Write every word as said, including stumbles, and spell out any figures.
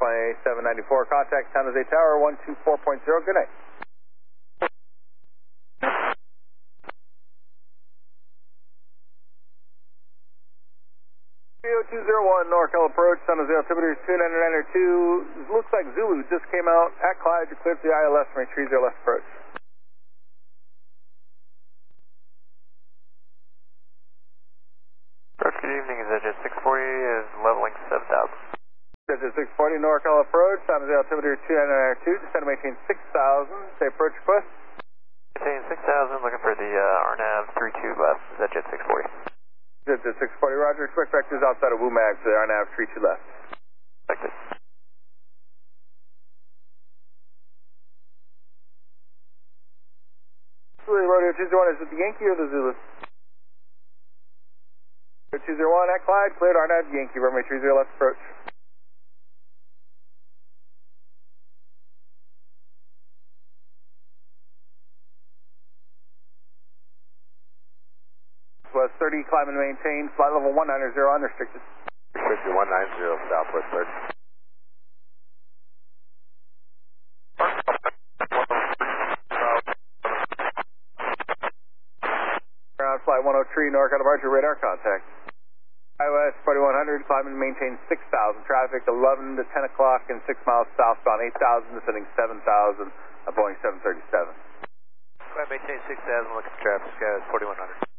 twenty-seven ninety-four, contact San Jose Tower one two four point zero, good night. two zero one, NorCal approach, San Jose altimeter two nine nine two, looks like Zulu just came out at Clyde, you cleared the I L S from a three zero left approach. Approach, good evening, is Jet six forty, is leveling seven thousand. Jet six forty, NorCal approach, San Jose altimeter two nine nine two, descend to maintain six thousand, say approach request. Maintain six thousand, looking for the uh, R NAV three two left, is that Jet six forty? Jet six forty, roger, expect vectors outside of WUMAG for the R NAV three two left. Expected. Zulu, Rodeo two zero one, is it the Yankee or the Zulu? two zero one at Clyde, cleared R NAV Yankee, runway three zero left approach. West thirty, climb and maintain, flight level one ninety, unrestricted. Restricted one ninety, Southwest thirty. Ground flight one oh three, NorCal departure, radar contact. I O S forty-one hundred, climb and maintain six thousand, traffic eleven to ten o'clock and six miles southbound, eight thousand, descending seven thousand, a Boeing seven thirty-seven. Climb maintain six thousand, looking for traffic, sky is forty-one hundred.